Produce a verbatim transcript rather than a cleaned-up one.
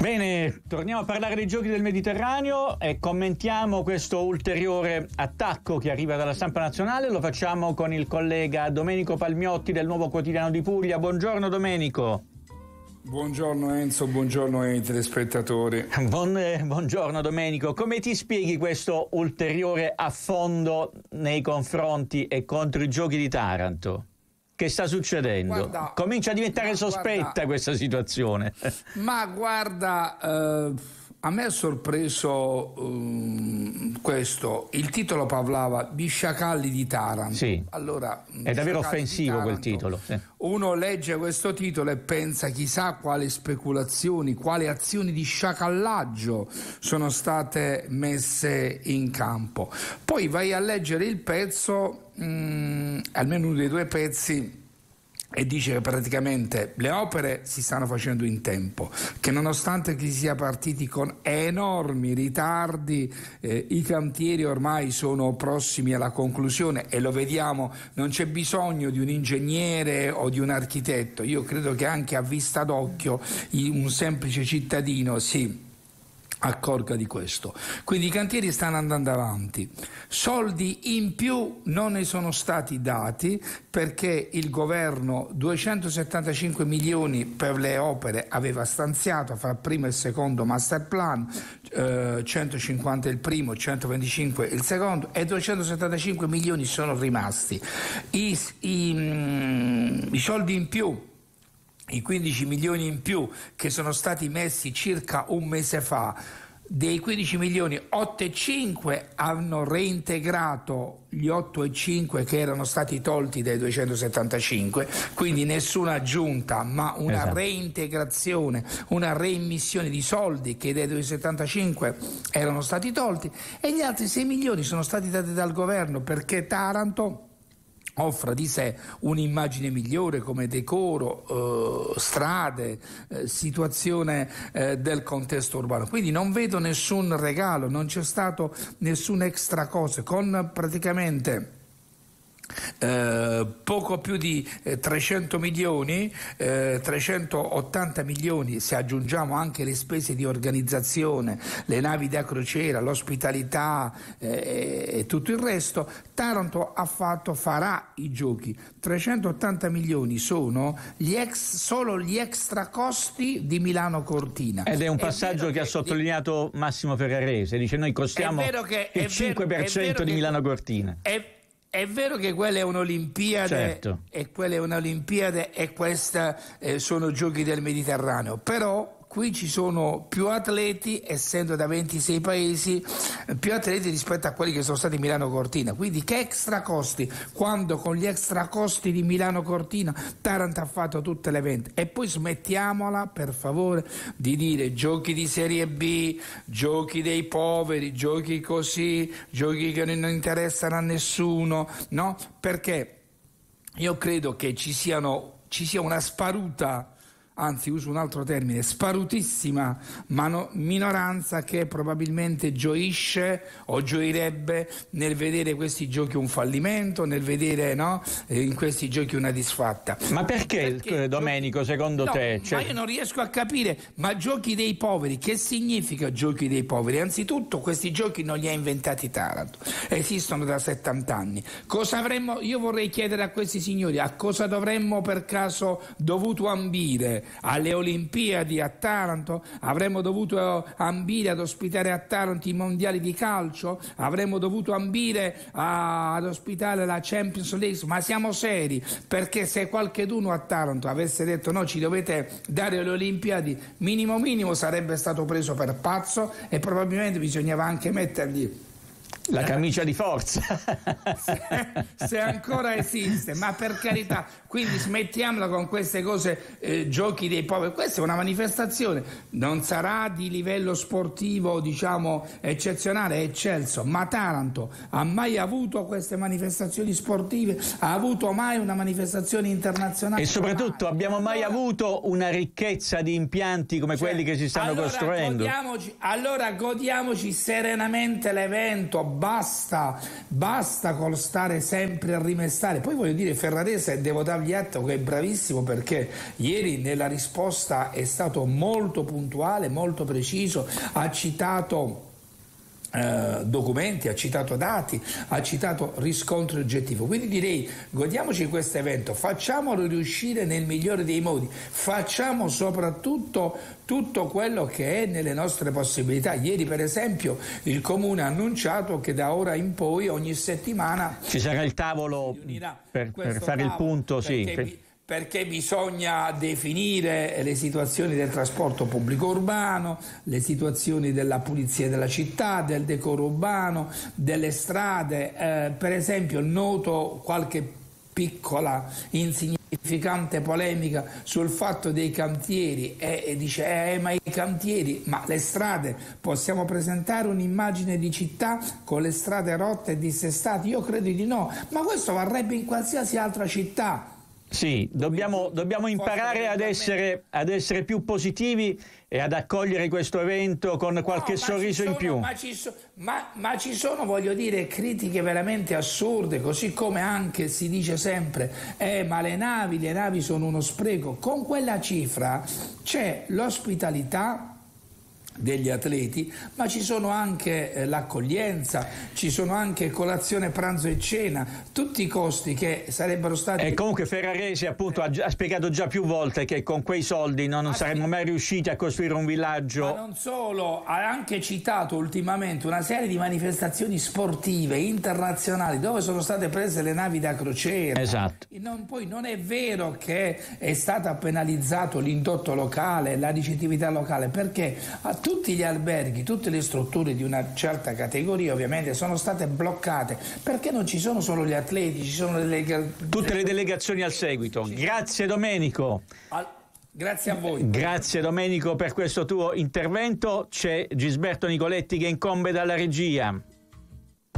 Bene, torniamo a parlare dei giochi del Mediterraneo e commentiamo questo ulteriore attacco che arriva dalla stampa nazionale. Lo facciamo con il collega Domenico Palmiotti del Nuovo Quotidiano di Puglia. Buongiorno Domenico. Buongiorno Enzo, buongiorno ai telespettatori. Buon, eh, buongiorno Domenico, come ti spieghi questo ulteriore affondo nei confronti e contro i giochi di Taranto? Che sta succedendo? Guarda, Comincia a diventare sospetta guarda, questa situazione. Ma guarda, eh, a me ha sorpreso um, questo. Il titolo parlava di sciacalli di Taranto. Sì. Allora, è davvero offensivo quel titolo. Sì. Uno legge questo titolo e pensa chissà quali speculazioni, quali azioni di sciacallaggio sono state messe in campo. Poi vai a leggere il pezzo, mh, almeno uno dei due pezzi, e dice che praticamente le opere si stanno facendo in tempo, che nonostante si sia partiti con enormi ritardi, eh, i cantieri ormai sono prossimi alla conclusione e lo vediamo, non c'è bisogno di un ingegnere o di un architetto. Io credo che anche a vista d'occhio un semplice cittadino si accorga di questo. Quindi i cantieri stanno andando avanti, soldi in più non ne sono stati dati perché il governo duecentosettantacinque milioni per le opere aveva stanziato fra il primo e il secondo master plan, eh, centocinquanta il primo, centoventicinque il secondo e duecentosettantacinque milioni sono rimasti. I, i, mm, i soldi in più, i quindici milioni in più che sono stati messi circa un mese fa, dei quindici milioni otto e cinque hanno reintegrato gli otto e cinque che erano stati tolti dai duecentosettantacinque, quindi nessuna aggiunta ma una esatto. reintegrazione, una reimmissione di soldi che dai duecentosettantacinque erano stati tolti, e gli altri sei milioni sono stati dati dal governo perché Taranto offra di sé un'immagine migliore come decoro, eh, strade, eh, situazione eh, del contesto urbano. Quindi non vedo nessun regalo, non c'è stato nessun extra cosa, con praticamente Eh, poco più di eh, trecento milioni, eh, trecentottanta milioni se aggiungiamo anche le spese di organizzazione, le navi da crociera, l'ospitalità eh, e tutto il resto. Taranto ha fatto, farà i giochi. trecentottanta milioni sono gli ex, solo gli extra costi di Milano Cortina. Ed è un passaggio è che, che ha sottolineato Massimo Ferrarese, dice noi costiamo che, il cinque per cento di Milano Cortina. È, È vero che quella è un'Olimpiade, certo. e quella è un'Olimpiade e questa eh, sono giochi del Mediterraneo, però qui ci sono più atleti, essendo da ventisei paesi, più atleti rispetto a quelli che sono stati Milano Cortina. Quindi che extra costi, quando con gli extra costi di Milano Cortina Taranto ha fatto tutte le vendite. E poi smettiamola per favore di dire giochi di serie B, giochi dei poveri, giochi così, giochi che non interessano a nessuno, no? Perché io credo che ci siano ci sia una sparuta, anzi uso un altro termine, sparutissima mano, minoranza che probabilmente gioisce o gioirebbe nel vedere questi giochi un fallimento, nel vedere no, in questi giochi una disfatta. Ma perché, perché Domenico, giochi... secondo no, te? Cioè... Ma io non riesco a capire, ma giochi dei poveri, che significa giochi dei poveri? Anzitutto questi giochi non li ha inventati Taranto, esistono da settanta anni. Cosa avremmo, io vorrei chiedere a questi signori, a cosa dovremmo per caso dovuto ambire? Alle Olimpiadi a Taranto? Avremmo dovuto ambire ad ospitare a Taranto i mondiali di calcio? Avremmo dovuto ambire a, ad ospitare la Champions League? Ma siamo seri? Perché se qualcheduno a Taranto avesse detto no, ci dovete dare le Olimpiadi, minimo minimo sarebbe stato preso per pazzo e probabilmente bisognava anche mettergli la camicia di forza, se, se ancora esiste, ma per carità, quindi smettiamola con queste cose, eh, giochi dei poveri. Questa è una manifestazione, non sarà di livello sportivo diciamo eccezionale, eccelso, ma Taranto ha mai avuto queste manifestazioni sportive? Ha avuto mai una manifestazione internazionale? E soprattutto mai. abbiamo mai allora, avuto una ricchezza di impianti come cioè, quelli che si stanno allora costruendo? Godiamoci, allora godiamoci serenamente l'evento, basta, basta col stare sempre a rimestare. Poi voglio dire, Ferrarese, devo dargli atto che è bravissimo, perché ieri nella risposta è stato molto puntuale, molto preciso, ha citato Eh, documenti, ha citato dati, ha citato riscontro oggettivo. Quindi direi, godiamoci questo evento, facciamolo riuscire nel migliore dei modi, facciamo soprattutto tutto quello che è nelle nostre possibilità. Ieri per esempio il Comune ha annunciato che da ora in poi ogni settimana ci sarà il tavolo per, per fare il punto, sì. Vi, perché bisogna definire le situazioni del trasporto pubblico urbano, le situazioni della pulizia della città, del decoro urbano, delle strade. Eh, per esempio noto qualche piccola insignificante polemica sul fatto dei cantieri e, e dice eh, ma i cantieri, ma le strade, possiamo presentare un'immagine di città con le strade rotte e dissestate? Io credo di no, ma questo varrebbe in qualsiasi altra città. Sì, dobbiamo, dobbiamo imparare ad essere, ad essere più positivi e ad accogliere questo evento con qualche no, sorriso sono, in più. Ma ci, so, ma, ma ci sono, voglio dire, critiche veramente assurde, così come anche si dice sempre, eh, ma le navi, le navi sono uno spreco. Con quella cifra c'è l'ospitalità degli atleti, ma ci sono anche eh, l'accoglienza, ci sono anche colazione, pranzo e cena, tutti i costi che sarebbero stati... E comunque Ferrarese appunto ha, ha spiegato già più volte che con quei soldi no, non ah, saremmo mai riusciti a costruire un villaggio. Ma non solo, ha anche citato ultimamente una serie di manifestazioni sportive internazionali dove sono state prese le navi da crociera. Esatto. Non, poi non è vero che è stato penalizzato l'indotto locale, la ricettività locale, perché a tutti gli alberghi, tutte le strutture di una certa categoria ovviamente sono state bloccate, perché non ci sono solo gli atleti, ci sono le delega- tutte le delegazioni al seguito. Grazie Domenico. Al- Grazie a voi. Grazie Domenico per questo tuo intervento. C'è Gisberto Nicoletti che incombe dalla regia.